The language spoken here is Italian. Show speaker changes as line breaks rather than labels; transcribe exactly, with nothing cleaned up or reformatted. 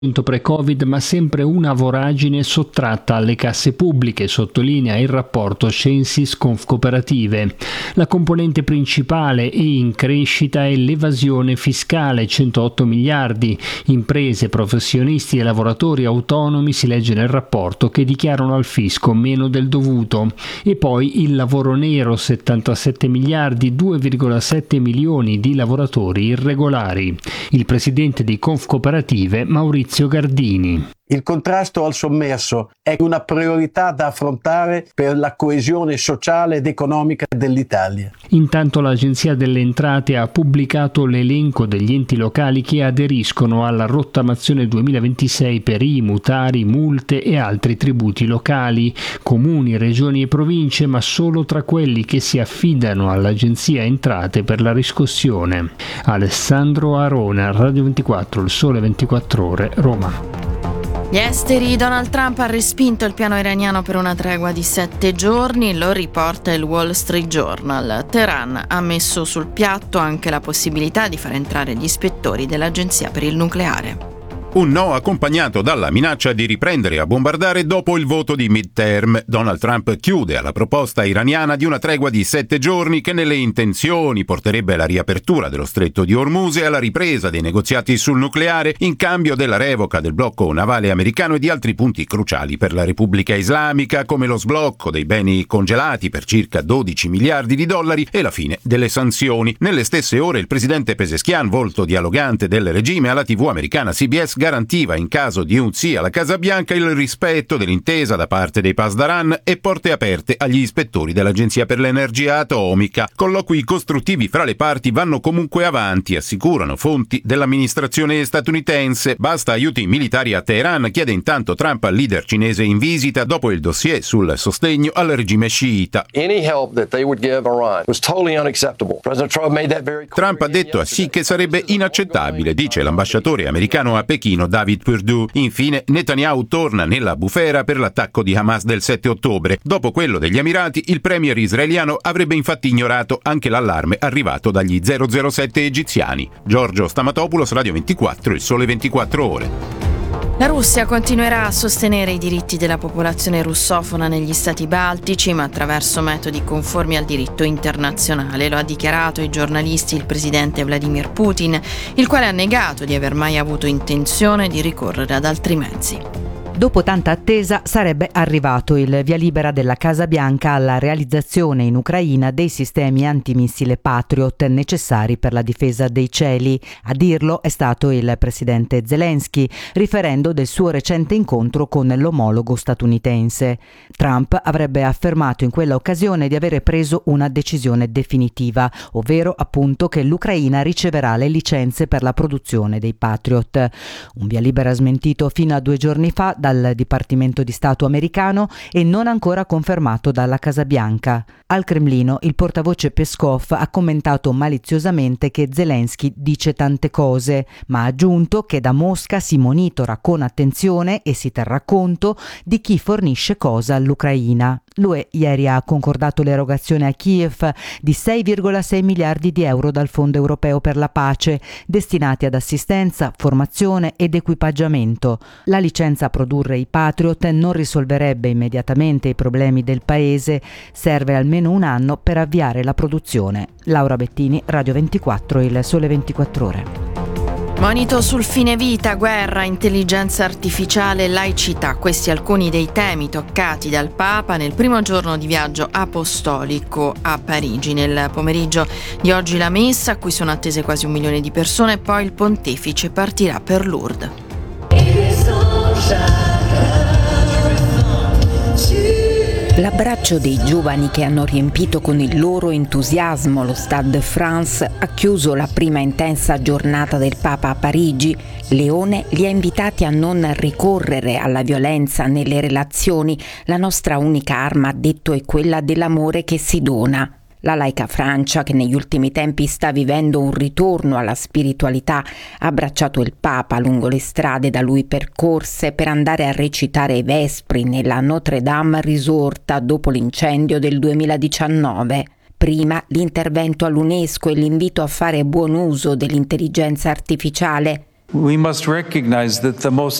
pre-Covid, ma sempre una voragine sottratta alle casse pubbliche, sottolinea il rapporto Censis-Confcooperative. La componente principale e in crescita è l'evasione fiscale, centootto miliardi. Imprese, professionisti e lavoratori autonomi, si legge nel rapporto, che dichiarano al fisco meno del dovuto. E poi il lavoro nero, settantasette miliardi, due virgola sette milioni di lavoratori irregolari. Il presidente di Confcooperative, Maurizio Gardini.
Il contrasto al sommerso è una priorità da affrontare per la coesione sociale ed economica dell'Italia.
Intanto l'Agenzia delle Entrate ha pubblicato l'elenco degli enti locali che aderiscono alla rottamazione duemilaventisei per I M U, Tari, multe e altri tributi locali, comuni, regioni e province, ma solo tra quelli che si affidano all'Agenzia Entrate per la riscossione. Alessandro Arona, Radio ventiquattro, Il Sole ventiquattro Ore, Roma.
Gli esteri. Donald Trump ha respinto il piano iraniano per una tregua di sette giorni, lo riporta il Wall Street Journal. Teheran ha messo sul piatto anche la possibilità di far entrare gli ispettori dell'Agenzia per il nucleare.
Un no accompagnato dalla minaccia di riprendere a bombardare dopo il voto di midterm. Donald Trump chiude alla proposta iraniana di una tregua di sette giorni che nelle intenzioni porterebbe alla riapertura dello stretto di Hormuz e alla ripresa dei negoziati sul nucleare in cambio della revoca del blocco navale americano e di altri punti cruciali per la Repubblica Islamica, come lo sblocco dei beni congelati per circa dodici miliardi di dollari e la fine delle sanzioni. Nelle stesse ore il presidente Pezeshkian, volto dialogante del regime, alla tivù americana C B S garantiva in caso di un sì alla Casa Bianca il rispetto dell'intesa da parte dei Pasdaran e porte aperte agli ispettori dell'Agenzia per l'Energia Atomica. Colloqui costruttivi fra le parti vanno comunque avanti, assicurano fonti dell'amministrazione statunitense. Basta aiuti militari a Teheran, chiede intanto Trump al leader cinese in visita dopo il dossier sul sostegno al regime sciita. Trump ha detto a sì che sarebbe inaccettabile, dice l'ambasciatore americano a Pechino David Perdue. Infine Netanyahu torna nella bufera per l'attacco di Hamas del sette ottobre. Dopo quello degli Emirati, il premier israeliano avrebbe infatti ignorato anche l'allarme arrivato dagli zero zero sette egiziani. Giorgio Stamatopoulos, Radio ventiquattro, Il Sole ventiquattro Ore.
La Russia continuerà a sostenere i diritti della popolazione russofona negli stati baltici, ma attraverso metodi conformi al diritto internazionale. Lo ha dichiarato ai giornalisti il presidente Vladimir Putin, il quale ha negato di aver mai avuto intenzione di ricorrere ad altri mezzi.
Dopo tanta attesa sarebbe arrivato il via libera della Casa Bianca alla realizzazione in Ucraina dei sistemi antimissile Patriot necessari per la difesa dei cieli. A dirlo è stato il presidente Zelensky, riferendo del suo recente incontro con l'omologo statunitense. Trump avrebbe affermato in quella occasione di avere preso una decisione definitiva, ovvero appunto che l'Ucraina riceverà le licenze per la produzione dei Patriot. Un via libera smentito fino a due giorni fa dal Dipartimento di Stato americano e non ancora confermato dalla Casa Bianca. Al Cremlino il portavoce Peskov ha commentato maliziosamente che Zelensky dice tante cose, ma ha aggiunto che da Mosca si monitora con attenzione e si terrà conto di chi fornisce cosa all'Ucraina. L'U E ieri ha concordato l'erogazione a Kiev di sei virgola sei miliardi di euro dal Fondo Europeo per la Pace, destinati ad assistenza, formazione ed equipaggiamento. La licenza a produrre i Patriot non risolverebbe immediatamente i problemi del paese, serve almeno un anno per avviare la produzione. Laura Bettini, Radio ventiquattro, Il Sole ventiquattro Ore.
Monito sul fine vita, guerra, intelligenza artificiale e laicità. Questi alcuni dei temi toccati dal Papa nel primo giorno di viaggio apostolico a Parigi. Nel pomeriggio di oggi la messa, a cui sono attese quasi un milione di persone, poi il pontefice partirà per Lourdes.
L'abbraccio dei giovani che hanno riempito con il loro entusiasmo lo Stade de France ha chiuso la prima intensa giornata del Papa a Parigi. Leone li ha invitati a non ricorrere alla violenza nelle relazioni. La nostra unica arma, ha detto, è quella dell'amore che si dona. La laica Francia, che negli ultimi tempi sta vivendo un ritorno alla spiritualità, ha abbracciato il Papa lungo le strade da lui percorse per andare a recitare i vespri nella Notre Dame risorta dopo l'incendio del duemiladiciannove. Prima l'intervento all'UNESCO e l'invito a fare buon uso dell'intelligenza artificiale.
We must recognize that the most